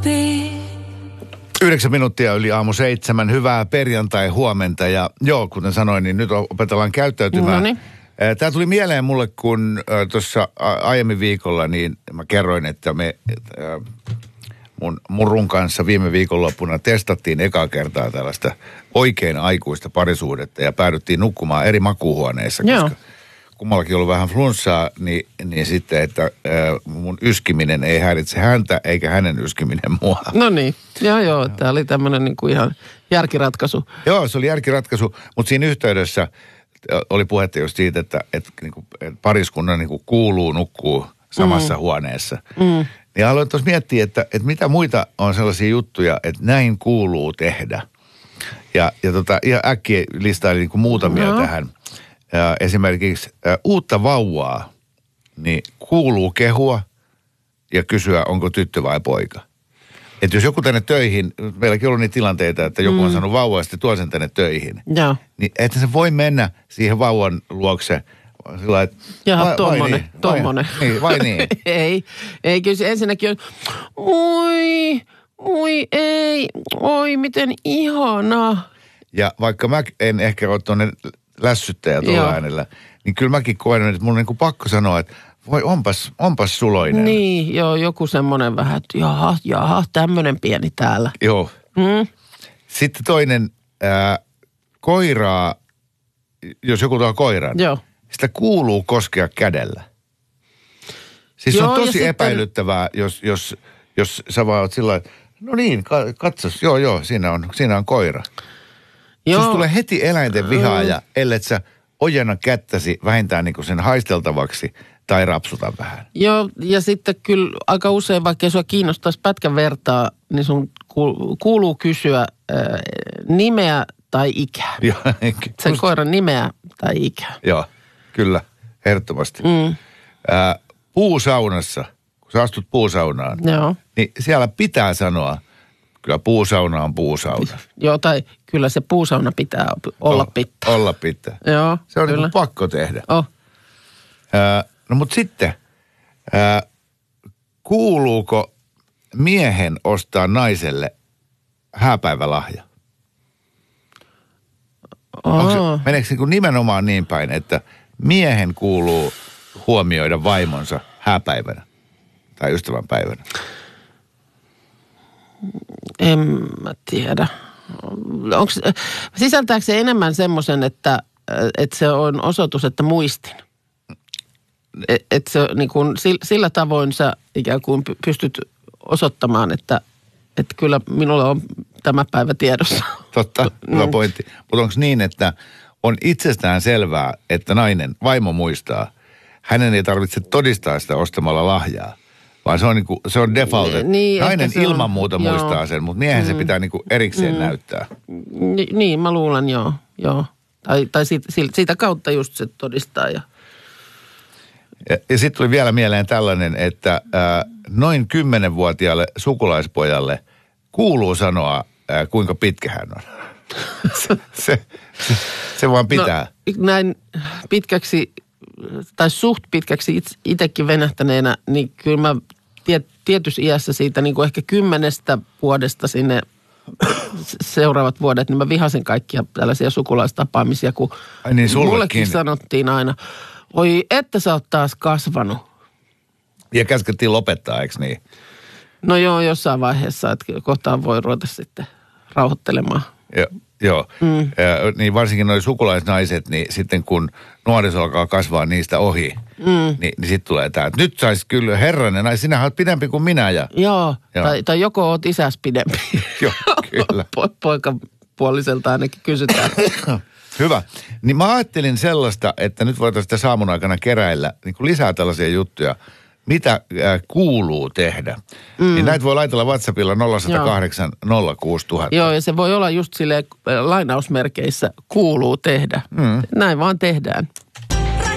9 minuuttia yli aamu 7. Hyvää perjantai-huomenta. Ja joo, kuten sanoin, niin nyt opetellaan käyttäytymään. Noniin. Tämä tuli mieleen mulle, kun tuossa aiemmin viikolla, niin mä kerroin, että me mun murrun kanssa viime viikonloppuna testattiin ekaa kertaa tällaista oikein aikuista parisuhdetta ja päädyttiin nukkumaan eri makuuhuoneissa, koska kummallakin ollut vähän flunssaa, niin sitten, että mun yskiminen ei häiritse häntä, eikä hänen yskiminen mua. No niin, joo, tämä oli tämmöinen niin kuin ihan järkiratkaisu. Joo, se oli järkiratkaisu, mutta siinä yhteydessä oli puhetta just siitä, että pariskunnan niin kuin kuuluu nukkuu samassa huoneessa. Niin aloin tuossa miettiä, että mitä muita on sellaisia juttuja, että näin kuuluu tehdä. Ja ihan äkkiä listaili niin kuin muutamia tähän. Esimerkiksi uutta vauvaa, niin kuuluu kehua ja kysyä, onko tyttö vai poika. Että jos joku tänne töihin, meilläkin on ollut niitä tilanteita, että joku on saanut vauvaa ja sitten tuo sen tänne töihin. Joo. Niin että se voi mennä siihen vauvan luokse sillä että jaha, tommonen. Vai niin? ei, kyllä se ensinnäkin on, oi, miten ihanaa. Ja vaikka mä en ehkä ole tuonne lässyttäjä tuolla äänellä, niin kyllä mäkin koen, että mun on niin kuin pakko sanoa, että voi onpas suloinen. Niin, joo, joku semmoinen vähän, että jaha, tämmöinen pieni täällä. Joo. Sitten toinen, koiraa, jos joku tuo koiran, sitä kuuluu koskea kädellä. Siis se on tosi epäilyttävää, jos sä vaan oot sillä lailla, no niin, katsos, joo, siinä on koira. Siis tulee heti eläinten vihaaja, ellet sä ojenna kättäsi vähintään niin kuin sen haisteltavaksi tai rapsuta vähän. Joo, ja sitten kyllä aika usein, vaikka sua kiinnostaisi pätkän vertaa, niin sun kuuluu kysyä nimeä tai ikää. Sen koiran nimeä tai ikää. Joo, kyllä, ehdottomasti. Puusaunassa, kun sä astut puusaunaan, niin siellä pitää sanoa, kyllä puusauna on puusauna. Joo, tai kyllä se puusauna pitää olla pitää. Olla pitää. Joo, se on niin pakko tehdä. No mutta sitten, kuuluuko miehen ostaa naiselle hääpäivälahja? Meneekö niin kuin nimenomaan niin päin, että miehen kuuluu huomioida vaimonsa hääpäivänä tai ystävänpäivänä? En mä tiedä. Sisältääkö se enemmän semmoisen, että se on osoitus, että muistin? Että se niin kuin, sillä tavoin sä ikään kuin pystyt osoittamaan, että kyllä minulla on tämä päivä tiedossa. Totta, hyvä pointti. Mutta onko niin, että on itsestään selvää, että vaimo muistaa, hänen ei tarvitse todistaa sitä ostamalla lahjaa, vaan se on default, että nainen ilman muuta muistaa sen, mutta miehen se pitää niinku erikseen näyttää. Niin, mä luulen, joo. Tai siitä kautta just se todistaa. Ja sitten tuli vielä mieleen tällainen, että noin 10-vuotiaalle sukulaispojalle kuuluu sanoa, kuinka pitkä hän on. se vaan pitää. No, näin pitkäksi, tai suht pitkäksi itsekin venähtäneenä, niin kyllä mä tietyssä iässä siitä niin kuin ehkä 10 vuodesta sinne seuraavat vuodet, niin mä vihasin kaikkia tällaisia sukulaistapaamisia, kun mullekin sanottiin aina, oi, että sä oot taas kasvanut. Ja käskettiin lopettaa, eikö niin? No joo, jossain vaiheessa, että kohtaan voi ruveta sitten rauhoittelemaan. Joo. Niin varsinkin nuo sukulaisnaiset, niin sitten kun nuoriso alkaa kasvaa niistä ohi, niin sitten tulee tämä, että nyt saisi kyllä herranen, sinä olet pidempi kuin minä. Joo. Tai joko oot isäs pidempi. Joo, kyllä. Poikapuoliselta ainakin kysytään. Hyvä. Niin mä ajattelin sellaista, että nyt voitaisiin sitä saamun aikana keräillä niin kuin lisää tällaisia juttuja, mitä kuuluu tehdä. Niin näitä voi laitella WhatsAppilla 0108 06000. Joo, ja se voi olla just silleen lainausmerkeissä kuuluu tehdä. Näin vaan tehdään.